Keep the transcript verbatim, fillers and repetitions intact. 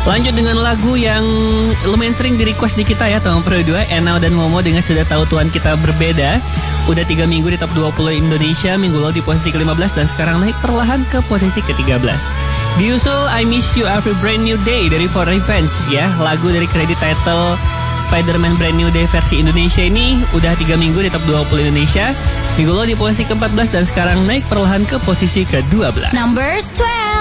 Lanjut dengan lagu yang lumayan sering di request di kita ya, tahun Pro dua, Enau dan Momo dengan Sudah Tahu Tuhan Kita Berbeda. Udah tiga minggu di top dua puluh Indonesia, minggu lalu di posisi ke lima belas dan sekarang naik perlahan ke posisi ke tiga belas. Diusul I Miss You Every Brand New Day dari For Revenge ya, lagu dari credit title Spider-Man Brand New Day versi Indonesia ini udah tiga minggu di top dua puluh Indonesia, minggu lalu di posisi ke empat belas dan sekarang naik perlahan ke posisi ke dua belas. Number twelve.